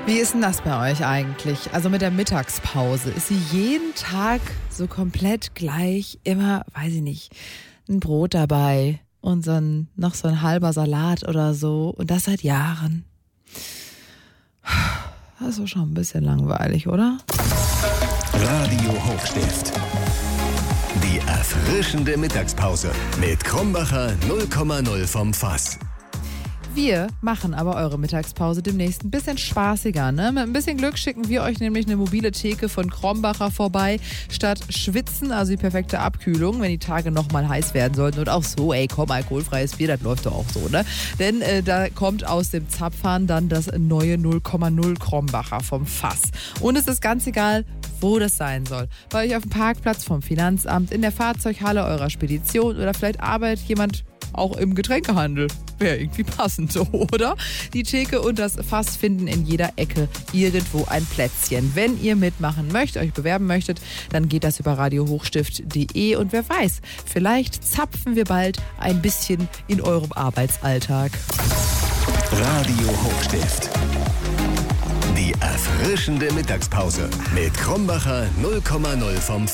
Wie ist denn das bei euch eigentlich? Also mit der Mittagspause. Ist sie jeden Tag so komplett gleich? Immer, weiß ich nicht, ein Brot dabei und noch so ein halber Salat oder so. Und das seit Jahren. Das ist doch schon ein bisschen langweilig, oder? Radio Hochstift. Die erfrischende Mittagspause mit Krombacher 0,0 vom Fass. Wir machen aber eure Mittagspause demnächst ein bisschen spaßiger, ne? Mit ein bisschen Glück schicken wir euch nämlich eine mobile Theke von Krombacher vorbei. Statt Schwitzen, also die perfekte Abkühlung, wenn die Tage nochmal heiß werden sollten. Und auch so, komm, alkoholfreies Bier, das läuft doch auch so, ne? Denn da kommt aus dem Zapfhahn dann das neue 0,0 Krombacher vom Fass. Und es ist ganz egal, wo das sein soll. Bei euch auf dem Parkplatz vom Finanzamt, in der Fahrzeughalle eurer Spedition oder vielleicht arbeitet jemand auch im Getränkehandel. Wäre irgendwie passend, oder? Die Theke und das Fass finden in jeder Ecke irgendwo ein Plätzchen. Wenn ihr mitmachen möchtet, euch bewerben möchtet, dann geht das über radiohochstift.de und wer weiß, vielleicht zapfen wir bald ein bisschen in eurem Arbeitsalltag. Radio Hochstift. Die erfrischende Mittagspause mit Krombacher 0,0 vom